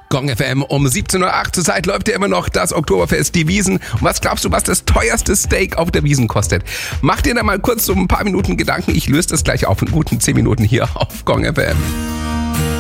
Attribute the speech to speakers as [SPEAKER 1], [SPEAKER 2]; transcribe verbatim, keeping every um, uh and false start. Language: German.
[SPEAKER 1] Gong F M um siebzehn Uhr acht. Zurzeit läuft ja immer noch das Oktoberfest, die Wiesn. Und was glaubst du, was das teuerste Steak auf der Wiesn kostet? Mach dir da mal kurz so ein paar Minuten Gedanken. Ich löse das gleich auf in guten zehn Minuten hier auf Gong F M.